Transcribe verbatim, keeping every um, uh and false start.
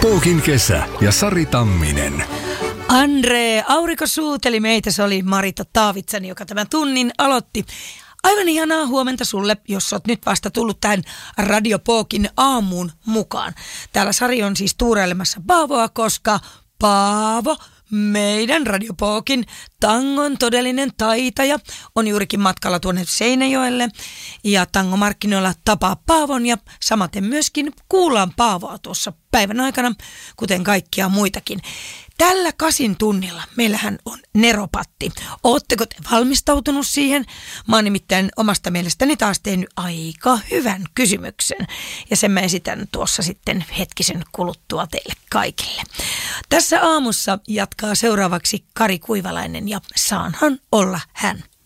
Pookin kesä ja Sari Tamminen. Andre Aurinko suuteli meitä, se oli Marita Taavitsen, joka tämän tunnin aloitti. Aivan ihanaa huomenta sulle, jos oot nyt vasta tullut tähän Radio Pookin aamuun mukaan. Täällä Sari on siis tuureilemassa Paavoa, koska Paavo, meidän Radio Pookin tangon todellinen taitaja, on juurikin matkalla tuonne Seinäjoelle. Ja tangomarkkinoilla tapaa Paavon ja samaten myöskin kuullaan Paavoa tuossa päivän aikana, kuten kaikkia muitakin. Tällä kasin tunnilla meillähän on neropatti. Ootteko te valmistautunut siihen? Mä oon nimittäin omasta mielestäni taas tehnyt aika hyvän kysymyksen. Ja sen mä esitän tuossa sitten hetkisen kuluttua teille kaikille. Tässä aamussa jatkaa seuraavaksi Kari Kuivalainen ja Saanhan olla hän.